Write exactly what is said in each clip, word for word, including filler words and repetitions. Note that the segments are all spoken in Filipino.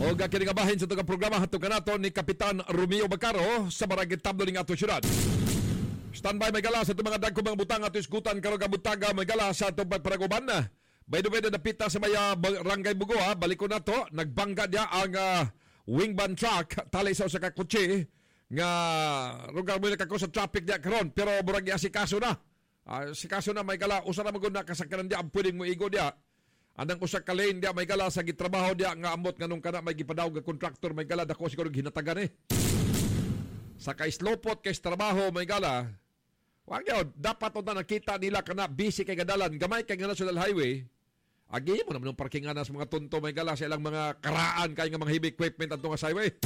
O gakini nga bahin sa itong programa hatong kanato ni Kapitan Romeo Bacaro sa barangay Tablo ng ato syudad. Standby may gala sa itong mga dagko mga butang ato isgutan karong kabutaga may gala sa itong pagparaguban na. By the way, na napita sa maya barangay Bugo ha, balik ko na to, nagbangga niya ang uh, wingman truck, talay sa usa ka kotse nga rugang mo na kako sa traffic niya karon pero burag niya si kaso na. Uh, si kaso na may gala, usa na maguna kasakaran niya ang pwedeng mo igo niya. Anang usa ka lane dia may gala sa gitrabaho dia nga amot nganong kana may gipadawg nga contractor may gala dako siguro ginatagan eh. Sa kay slopot kay trabaho may gala. Wa gyud dapat unta nakita nila kana busy kay gadalan gamay kay nga national highway. Agi mo naman ng parking anas mga tonto may gala sa ilang mga karaan kay nga mga heavy equipment adto nga highway.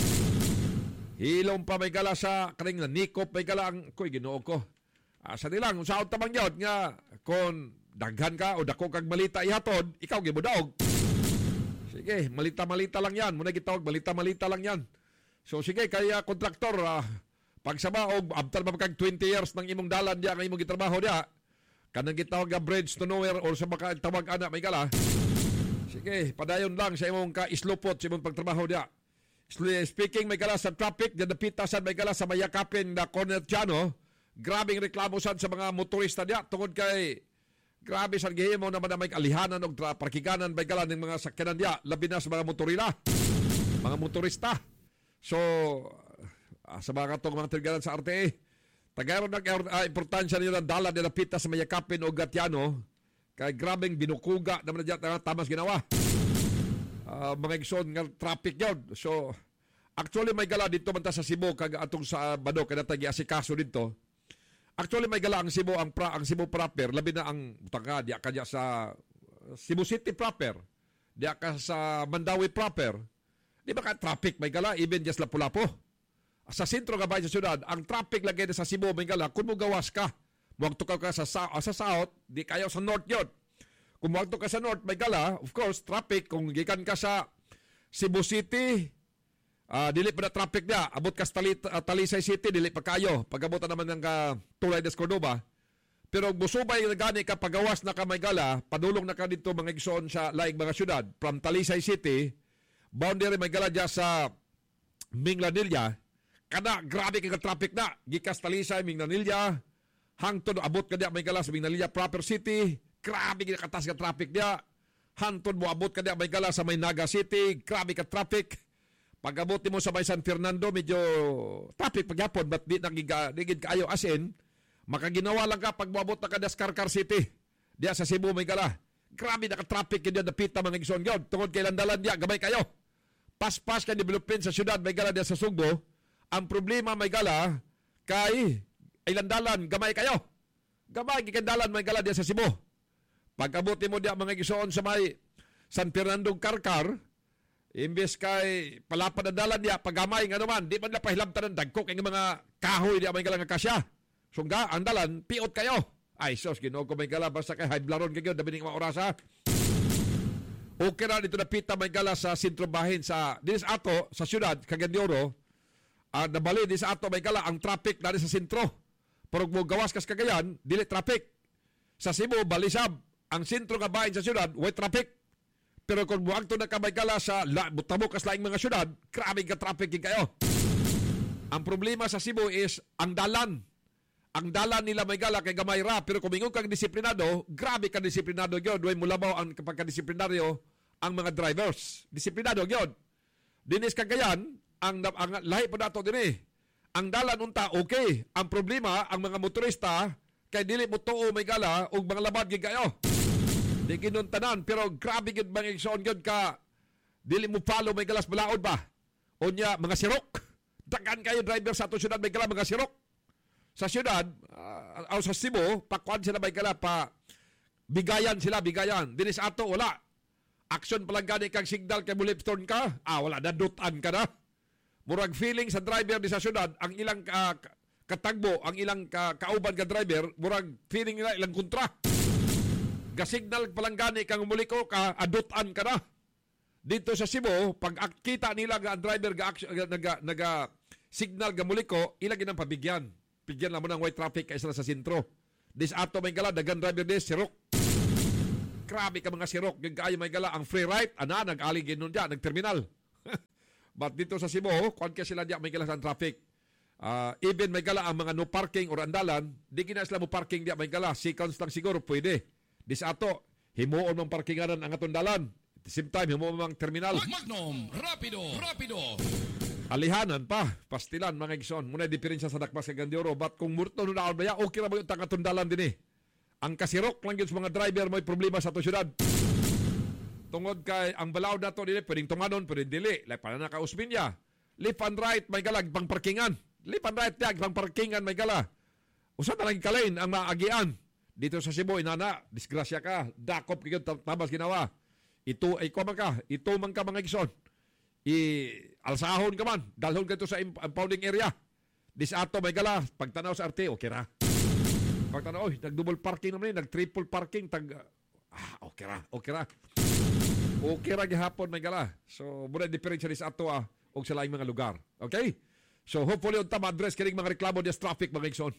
Hilom pa may gala sa kaning nikop may gala ang koy Ginoo ko. Asa nilang unsaon tamang gyud nga kon daghan ka o dako kag malita ihatod, ikaw gibudaog. Sige, malita-malita lang yan. Muna gitawag, malita-malita lang yan. So sige, kaya kontraktor, uh, pagsabaog, after mapagkag twenty years ng imong dalan diya, ng imong gitrabaho diya, kanang gitawag nga bridge to nowhere or sa baka tawag ana may kala. Sige, padayon lang sa imong ka-islupot sa imong pagtrabaho diya. Speaking may kala sa traffic, diyan napitasan may kala sa mayakapin na corner dyan, no? Grabing reklamo sad sa mga motorista diya tungod kay grabe sa gihimo naman na may alihanan o parkiganan may galan ng mga sakyanan diya, labi na sa mga motorila, mga motorista. So, uh, sa mga katong mga tirganan sa R T A, tagayon na uh, importansya nila dalan nila pita sa mayakapin o gatyano, kay grabing binukuga naman na diya, tamas ginawa. Uh, mga igsoon nga traffic yun. So, actually may gala dito man ta sa Cebu, kag atong sa Bado, kaya natagi asikaso dito. Actually may gala ang Cebu ang pra, ang Cebu proper labi na ang tanga diya ka diya sa Cebu City proper. Diya ka sa Mandawi proper. Di ba ka traffic may gala even just Lapu-Lapu. Sa sentro nga ba sa syudad, ang traffic lagi sa Cebu may gala kun mo gawas ka. Muadto ka ka sa sa south, di kayo sa north yun. Kung muadto ka sa north may gala, of course traffic kung gikan ka sa Cebu City. Uh, dili pa na traffic niya. Abot ka sa Tali, uh, Talisay City, dili pa kayo. Pag-abutan naman ng uh, Tulay des Cordova. Pero busubay na gani ka pagawas na ka may gala, padulong na ka dito mga igsoon sa laing mga syudad. From Talisay City, boundary may gala dyan sa Minglanilla. Kada, grabe ka traffic na. Gikas Talisay, Minglanilla. Hangtod, abot ka diya may gala sa Minglanilla proper city. Grabe ka katas ka traffic diya. Hangtod mo, abot ka diya may gala sa Maynaga City. Grabe ka traffic. Pag-abot mo sa may San Fernando, medyo traffic pagyapon, but di nagigid kaayo asin, makaginawa lang ka pag maabot na ka das Carcar City. Diya sa Cebu may gala. Grabe naka-traffic yun na pita mga igsoon yun. Tungod kay landalan diya, gamay kayo. Pas-pas ka developin sa syudad, may gala diya sa Sugbo. Ang problema may gala, kay ay landalan, gamay kayo. Gamay gikandalan may gala diya sa Cebu. Pag-abot mo diya mga igsoon sa may San Fernando Carcar, imbes kay palapad na dalan niya, pagamay nga naman, di man na pahilabtan ng dagkok ang mga kahoy di may galang nga kasya. Sungga, ang dalan, piot kayo. Ay, sos, ginoo ko may gala, basta kay high blaron kayo, dabi ng mga orasa. Okay na, dito na pita may gala sa sentro bahin, sa, dinis ato, sa syudad, Cagayan, uh, nabali, dinis ato may gala, ang traffic na sa sentro. Pero mo gawas kas Cagayan, dili traffic. Sa Cebu, balisab, ang sentro nga bahin sa syudad, way traffic. Pero kung buwagto na kamay gala sa butamo kas laing mga syudad, grabe ka traffic kayo. Ang problema sa Cebu is ang dalan. Ang dalan nila may gala kay gamay ra, pero kung ingon kang disiplinado, grabe ka disiplinado gyud. Way mulabaw ang kapag disiplinaryo ang mga drivers. Disiplinado gyud. Dinis Cagayan, ang, ang lahi pa nato dinhi. Ang dalan unta okay. Ang problema ang mga motorista kay dili mo tuo may gala ug mga labad gyud kayo. Di kinuntanan, pero grabe gid mga igsoon gid ka. Dili mo follow may galas balaod ba? Unya, mga sirok. Dagan kayo driver sa atong syudad may gala, mga sirok. Sa syudad, uh, o sa Cebu, pakuan sila may gala, pa bigayan sila, bigayan. Dinis ato, wala. Action palang gani kang signal kay mulipstone ka, ah, wala, nadutan ka na. Murag feeling sa driver di sa syudad, ang ilang uh, katagbo, ang ilang ka, kauban ka driver, murag feeling nila ilang kontra. Gasignal palang gani kang umuliko ka, adutan ka na. Dito sa Cebu, pag kita nila nga ang driver naga, naga signal ga muliko, ilagin ang pabigyan. Bigyan lang mo ng white traffic kaysa sa sentro. Dis ato may gala, dagan driver dis, sirok. Grabe ka mga sirok. Yung kaayo may gala, ang free ride, ana, nag-aligin nun dyan, nag-terminal. But dito sa Cebu, kung kaya sila diya may gala sa traffic. Uh, even may gala ang mga no parking or andalan, di kina sila mo parking diya may gala. Seconds lang siguro, pwede. Di sa ato, himuon mong parkinganan ang atong dalan. At the same time, himuon mong terminal. Magnum, rapido, rapido. Alihanan pa, pastilan mga igsoon. Muna diferensya sa Dakmas kay Gandioro. But kung murto nung nakalbaya, okay na mo yung tangatundalan din eh. Ang kasirok lang yun sa mga driver, may problema sa ito syudad. Tungod kay ang balaw na ito, dili, pwedeng tumanon, pwedeng dili. Like pa na nakausmin niya. Left and right, may galag, pang parkingan. Left and right, tiyag, pang parkingan, may gala. Usa na lang kalain ang maagian. Dito sa Cebu, inana, disgrasya ka, dakop kayo, tabas ginawa. Ito ay kumang ka, ito man ka mga igsoon. I-alsahon ka man, dalhon ka ito sa impounding area. Dis ato may gala, pagtanaw sa R T, okay ra. Pagtanaw, oy, nag-double parking naman yun, nag-triple parking, tag, ah, okay ra, okay ra. Okay ra gihapon may gala. So, muna diferensya dis ato ah, o sa laing mga lugar. Okay? So, hopefully, unta ma-address kining mga reklamo des traffic mga igsoon.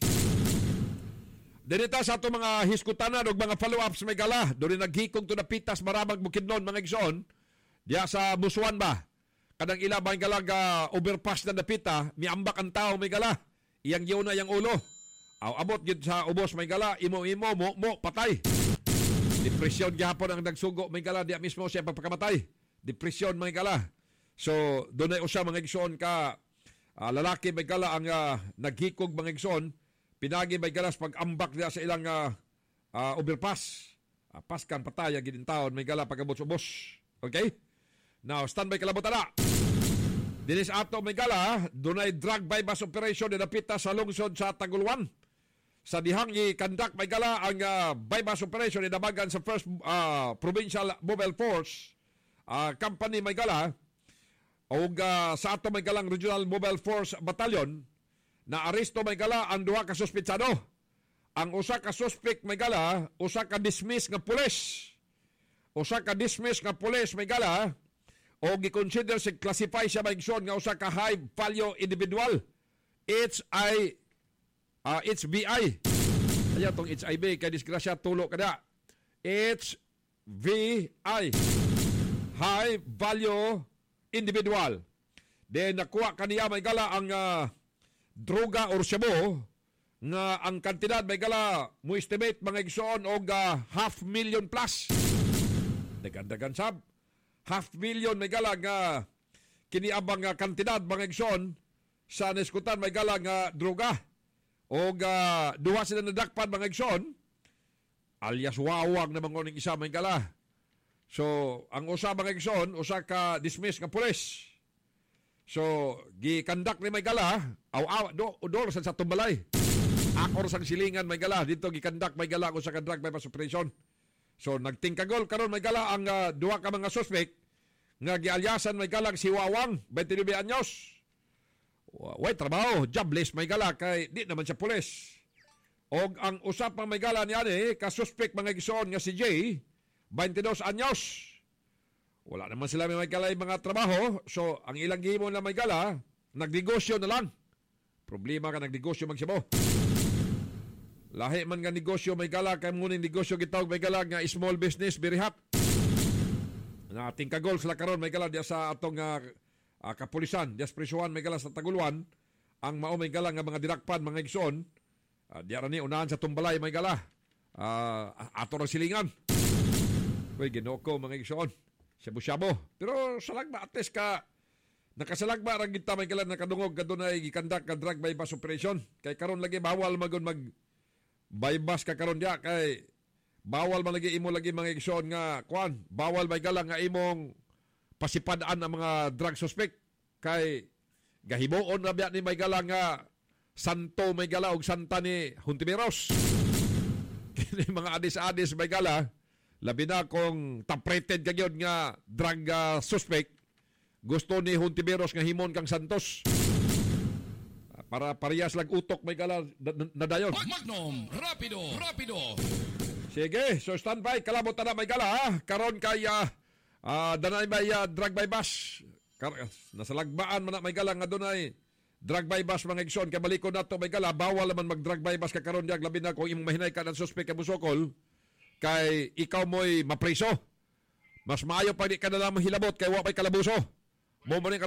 Dinita sa ato mga hiskutanan o mga follow-ups may gala, doon naghikong to napitas maramag bukidnon mga igsoon, diya sa Busuan ba? Kadang ila ba yung galaga overpass na napita, miambak ang tao may gala. Iyang yun na yung ulo. Aw, abot yun sa ubos may gala, imo-imo, mo, mo, patay. Depresyon gihapon ang nagsugo may gala, diya mismo siya pagpakamatay. Depresyon may gala. So, doon ay usya mga igsoon ka, uh, lalaki may gala ang uh, naghikog mga igsoon, pinagi may galas pag-ambak diya sa ilang uh, uh, overpass. Uh, paskan, patay, ginin taon, may gala pag-abot-ubos. Okay? Now, standby kalabutan na. Dinis ato may gala, doon ay drug bypass operation na napita sa lungsod sa Taguluan. Sa dihang i-conduct may gala ang uh, bypass operation na nabagan sa first uh, Provincial Mobile Force uh, Company may gala o uh, sa ato may galang Regional Mobile Force Battalion na aresto may gala ang duha ka suspitsado. Ang usa ka suspect may gala, usa ka dismiss nga pulis. Usa ka dismiss nga pulis may gala o gi-consider si classify siya maigsoon nga usa ka high value individual. H I uh, H B I. Kaya tong H I V kay disgrasya tulo kada. H V I. High value individual. Then nakuha kaniya may gala ang uh, droga or shabu nga ang kantidad may gala mo estimate mga igsoon og uh, half million plus. Dagan-dagan sab. Half million may gala nga kiniabang nga kantidad mga igsoon sa niskutan may gala nga droga. O uh, duha sila nadakpan mga igsoon alias wawag na mga isa may gala. So, ang usa mga igsoon, usa ka dismiss nga pulis. So, gikandak ni may gala, aw-aw, do, do, sa tumbalay. Akor sang silingan may gala, dito gikandak may gala kung sa drug bypass operation. So, nagtingkagol karon may gala ang uh, duha ka mga suspect nga gialyasan may galang si Wawang, twenty-nine anyos. Way trabaho, jobless may gala, kay di naman siya pulis. O ang usap pang may gala niya ni, kasuspect mga igsoon nga si Jay, twenty-dos anyos. Wala naman sila may gala yung mga trabaho. So, ang ilang gihimo na may gala, nagnegosyo na lang. Problema ka nagnegosyo magsibo. Lahi man nga negosyo may gala, kaya muna yung negosyo gitawag may gala nga small business, very hot. Na ating kagol sila karon may gala diya sa atong uh, uh, kapulisan, diya sa presyuhan may gala sa Taguluan, ang mao may gala nga mga dinakpan, mga igsoon, uh, diya rin unahan sa tumbalay may gala. Uh, ato ng silingan. Uy, ginoko mga igsoon. Shabu-shabu. Pero salagba, at least ka, nakasalagba rin kita may gala nakadungog ka doon ay gikandak ka drug bypass operation. Kay karon lagi bawal magun mag bypass ka karon diya, kay bawal man lagi imo lagi mga igsoon nga kuan, bawal may gala nga imong pasipadaan ang mga drug suspect, kay gahimuon na biya ni may gala nga santo may gala og santa ni Hontiveros. Kini mga adis-adis may gala, labi na kung tapreted kagyon nga drug uh, suspect, gusto ni Hontiveros nga himon kang Santos. Para parehas lang utok may gala nadayon. Magnum, rapido, rapido. Sige, so standby, kalabot na may gala ha. Karon kay uh, uh, danay may uh, drug bypass. Kar- nasalagbaan man na may gala nga dunay drug bypass mga igsoon. Kay balikod na to may gala, bawal naman mag drug bypass ka karon diag, labi na kung imong mahinay ka ng suspect ka musokol, kay ikaw mo'y mapriso. Mas maayo pa di ka na lang mahilabot kay wa pa'y kalabuso. Mo man